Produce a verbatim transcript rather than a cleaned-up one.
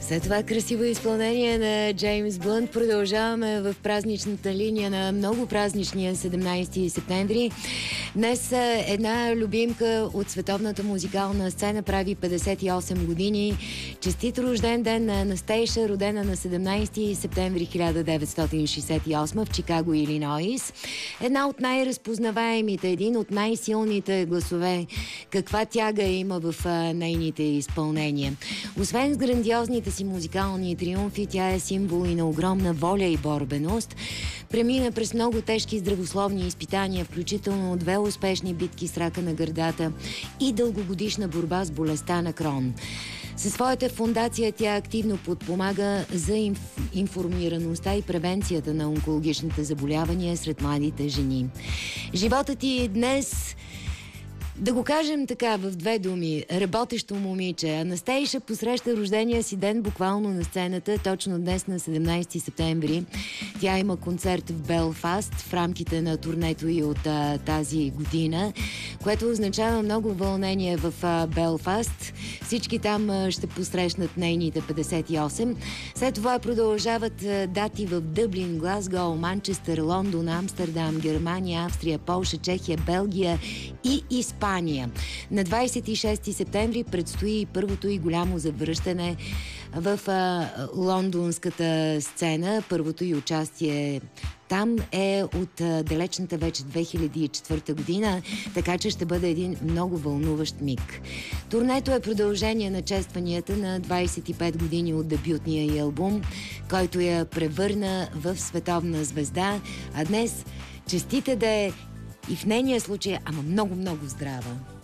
След това красиво изпълнение на Джеймс Блънт продължаваме в празничната линия на много празничния седемнайсети септември. Днес една любимка от световната музикална сцена прави петдесет и осем години. Честит рожден ден на Анастейша, родена на седемнайсети септември хиляда деветстотин шейсет и осма в Чикаго, Илинойс. Една от най-разпознаваемите, един от най-силните гласове. Каква тяга има в нейните изпълнения. Освен с грандиозните си музикални триумфи, тя е символ и на огромна воля и борбеност. Премина през много тежки здравословни изпитания, включително две успешни битки с рака на гърдата и дългогодишна борба с болестта на Крон. Със своята фундация тя активно подпомага за инф... информираността и превенцията на онкологичните заболявания сред младите жени. Животът ти днес, да го кажем така в две думи, работещо момиче. Анастейша посреща рождения си ден буквално на сцената, точно днес на седемнайсети септември. Тя има концерт в Белфаст в рамките на турнето и от а, тази година, което означава много вълнение в а, Белфаст. Всички там а, ще посрещнат нейните петдесет и осем. След това продължават а, дати в Дъблин, Глазго, Манчестър, Лондон, Амстердам, Германия, Австрия, Полша, Чехия, Белгия и Испания. На двайсет и шести септември предстои първото и голямо завръщане в а, лондонската сцена. Първото и участие там е от а, далечната вече две хиляди и четвърта година, така че ще бъде един много вълнуващ миг. Турнето е продължение на честванията на двайсет и пет години от дебютния й албум, който я превърна в световна звезда, а днес честите да е и в нейния случай, ама много-много здрава.